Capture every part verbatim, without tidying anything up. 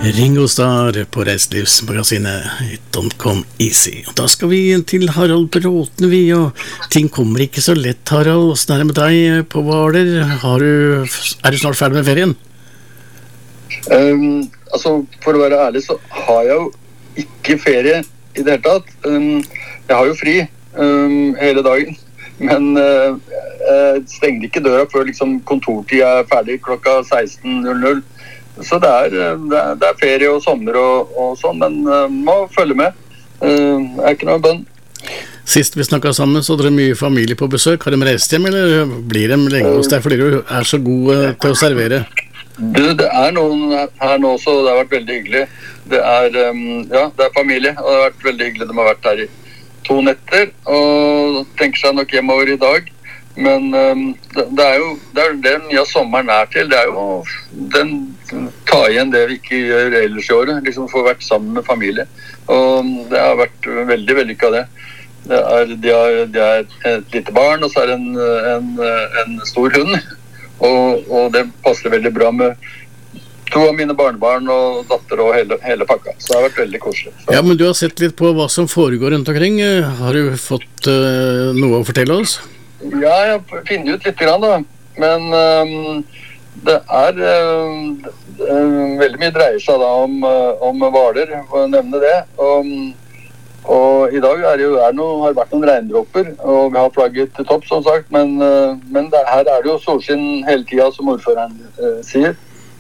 Ringo Starr på Reiselivsmagasinet Don't Come Easy. Og da skal vi til Harald Bråten vi, og ting kommer ikke så lett, Harald. Hvordan er det med deg på Hvaler? Har du, er du snart ferdig med ferien? Um, altså, for å være ærlig så har jeg jo ikke ferie i det hele tatt. Um, jeg har jo fri um, hele dagen, men uh, jeg stenger ikke døra før liksom, kontortid er ferdig klokka seksten null null. Så det er, det er, det er ferie og sommer og, og sånn, men uh, må følge med. Uh, er ikke noe bønn. Sist vi snakket sammen, så hadde dere mye familie på besøk. Har de reist hjem, eller blir de lenge hos deg fordi du er så god uh, til å servere? Det, det er noen her nå også, og det har vært veldig hyggelig. Det er, um, ja, det er familie, og det har vært veldig hyggelig. De har vært her i to netter, og tenker seg nok hjemover i dag. Men um, det, det er jo det, er det mye av sommeren er til. Det er jo den, ta igjen det vi ikke gjør ellers i året. Liksom få vært sammen med familie. Og det har vært veldig vellykket av det. Det er, de, har, de er et lite barn, og så er det en, en, en stor hund. Og, og det passer veldig bra med to av mine barnebarn og datter og hele, hele pakka. Så det har vært veldig koselig. Så. Ja, men du har sett litt på hva som foregår rundt omkring. Har du fått uh, noe å fortelle oss? Ja, jeg finner ut litt grann da. Men um, det er um, veldig mye dreier seg da om, uh, om Hvaler, for å nevne det. Og, og i dag er det jo, er noe, har det vært noen regndråper, og vi har flagget til topp, som sagt. Men, uh, men det, her er det jo solskinn hele tiden, som ordføreren uh, sier.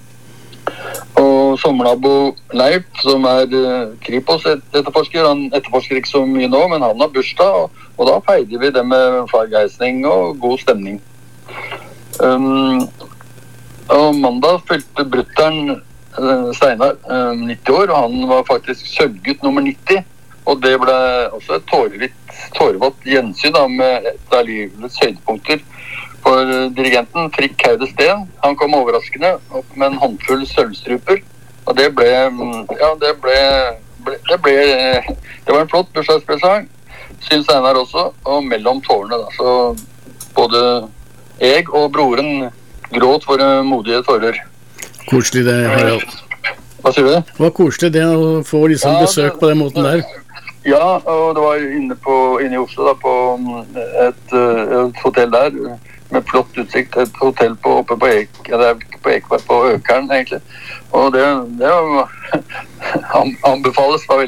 Og sommernabo Leif, som er uh, Kripos etterforsker, han etterforsker ikke så mye nå, men han har bursdag, og, og da feider vi det med flaggheisning og god stemning. Um, og mandag fylte brutteren uh, Steinar uh, nitti år, og han var faktisk sølvgutt nummer nitti, og det ble også et tårevått gjensyn da, med et av livets høydepunkter. For dirigenten Frikk Haude Steen, han kom overraskende opp med en håndfull sølvstruper, og det ble, ja, det ble, ble, det ble, det var en flott bursdagspresang, synes Steinar også, og mellom tårene da, så både jeg og broren gråt for modige tårer. Koselig det, Harald. Hva sier du? Det var koselig det å få liksom ja, besøk det, på den måten der. Ja, og det var inne, på, inne i Oslo da, på et, et hotell der, med flott utsikt, et hotell på, oppe på Ek, ja, det er på Ek, på Økeren egentlig, og det, det anbefales, var veldig